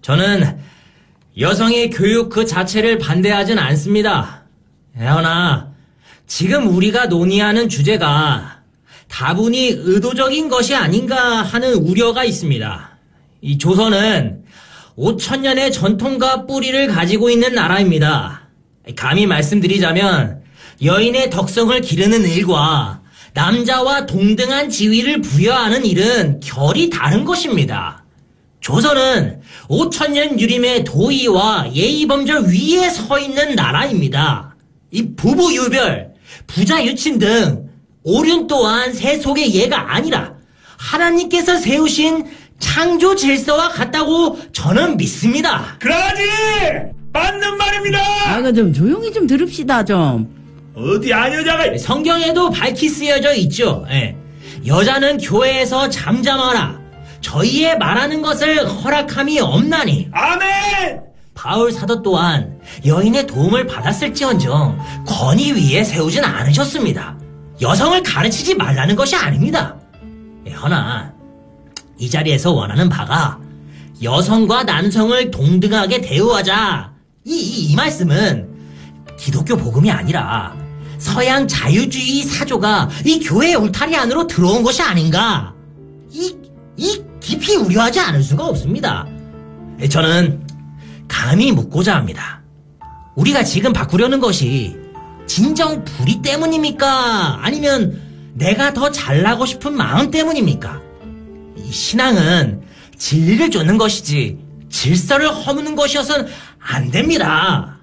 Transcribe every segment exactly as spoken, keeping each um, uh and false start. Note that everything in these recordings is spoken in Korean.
저는 여성의 교육 그 자체를 반대하진 않습니다. 그러나 지금 우리가 논의하는 주제가 다분히 의도적인 것이 아닌가 하는 우려가 있습니다. 이 조선은 오천 년의 전통과 뿌리를 가지고 있는 나라입니다. 감히 말씀드리자면 여인의 덕성을 기르는 일과 남자와 동등한 지위를 부여하는 일은 결이 다른 것입니다. 조선은 오천 년 유림의 도의와 예의범절 위에 서 있는 나라입니다. 이 부부유별, 부자유친 등 오륜 또한 세속의 예가 아니라 하나님께서 세우신 창조 질서와 같다고 저는 믿습니다. 그러지! 맞는 말입니다! 아, 그 좀 조용히 좀 들읍시다, 좀. 어디 안 여자가... 성경에도 밝히 쓰여져 있죠. 예. 여자는 교회에서 잠잠하라. 저희의 말하는 것을 허락함이 없나니. 아멘! 바울 사도 또한 여인의 도움을 받았을지언정 권위 위에 세우진 않으셨습니다. 여성을 가르치지 말라는 것이 아닙니다. 예, 허나 이 자리에서 원하는 바가 여성과 남성을 동등하게 대우하자. 이, 이, 이 말씀은 기독교 복음이 아니라 서양 자유주의 사조가 이 교회의 울타리 안으로 들어온 것이 아닌가. 이, 이 깊이 우려하지 않을 수가 없습니다. 저는 감히 묻고자 합니다. 우리가 지금 바꾸려는 것이 진정 불의 때문입니까? 아니면 내가 더 잘나고 싶은 마음 때문입니까? 이 신앙은 진리를 쫓는 것이지 질서를 허무는 것이어서는 안 됩니다.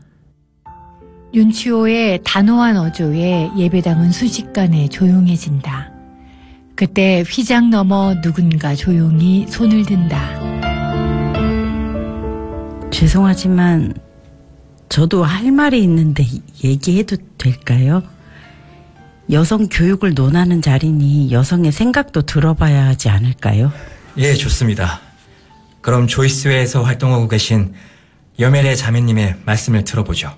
윤치호의 단호한 어조에 예배당은 순식간에 조용해진다. 그때 휘장 넘어 누군가 조용히 손을 든다. 죄송하지만 저도 할 말이 있는데 얘기해도 될까요? 여성 교육을 논하는 자리니 여성의 생각도 들어봐야 하지 않을까요? 예, 좋습니다. 그럼 조이스회에서 활동하고 계신 여멜의 자매님의 말씀을 들어보죠.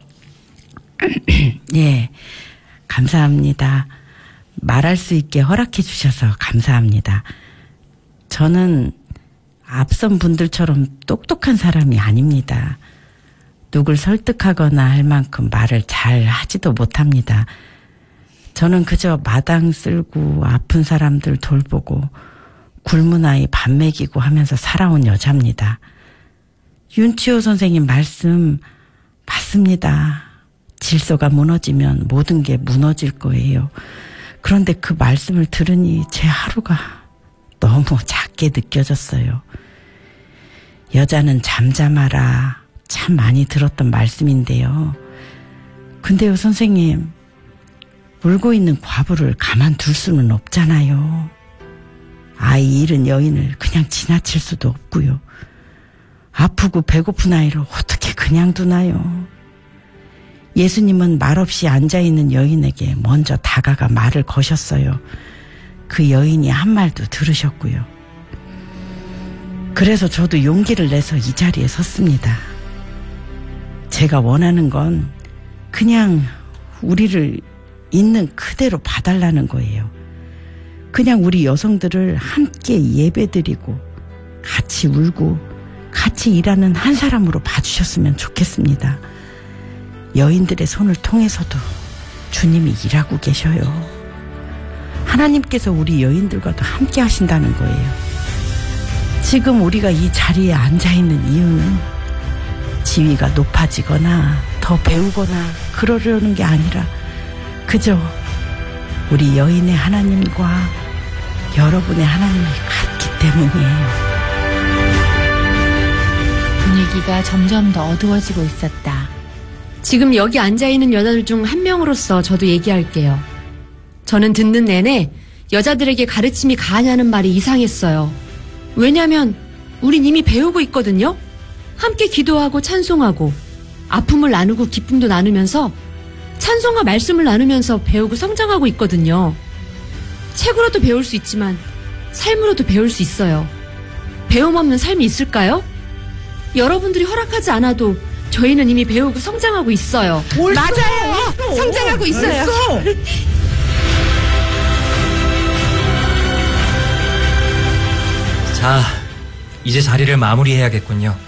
예, 감사합니다. 말할 수 있게 허락해 주셔서 감사합니다. 저는 앞선 분들처럼 똑똑한 사람이 아닙니다. 누굴 설득하거나 할 만큼 말을 잘 하지도 못합니다. 저는 그저 마당 쓸고 아픈 사람들 돌보고 굶은 아이 밥 먹이고 하면서 살아온 여자입니다. 윤치호 선생님 말씀 맞습니다. 질서가 무너지면 모든 게 무너질 거예요. 그런데 그 말씀을 들으니 제 하루가 너무 작게 느껴졌어요. 여자는 잠잠하라. 참 많이 들었던 말씀인데요. 근데요, 선생님, 울고 있는 과부를 가만둘 수는 없잖아요. 아이 잃은 여인을 그냥 지나칠 수도 없고요. 아프고 배고픈 아이를 어떻게 그냥 두나요? 예수님은 말없이 앉아있는 여인에게 먼저 다가가 말을 거셨어요. 그 여인이 한 말도 들으셨고요. 그래서 저도 용기를 내서 이 자리에 섰습니다. 제가 원하는 건 그냥 우리를 있는 그대로 봐달라는 거예요. 그냥 우리 여성들을 함께 예배드리고 같이 울고 같이 일하는 한 사람으로 봐주셨으면 좋겠습니다. 여인들의 손을 통해서도 주님이 일하고 계셔요. 하나님께서 우리 여인들과도 함께 하신다는 거예요. 지금 우리가 이 자리에 앉아있는 이유는 지위가 높아지거나 더 배우거나 그러려는 게 아니라 그저 우리 여인의 하나님과 여러분의 하나님이 같기 때문이에요. 분위기가 점점 더 어두워지고 있었다. 지금 여기 앉아있는 여자들 중 한 명으로서 저도 얘기할게요. 저는 듣는 내내 여자들에게 가르침이 가하냐는 말이 이상했어요. 왜냐면 우린 이미 배우고 있거든요. 함께 기도하고 찬송하고 아픔을 나누고 기쁨도 나누면서 찬송과 말씀을 나누면서 배우고 성장하고 있거든요. 책으로도 배울 수 있지만 삶으로도 배울 수 있어요. 배움 없는 삶이 있을까요? 여러분들이 허락하지 않아도 저희는 이미 배우고 성장하고 있어요. 옳소, 맞아요. 옳소, 성장하고 있어요. 자, 이제 자리를 마무리해야겠군요.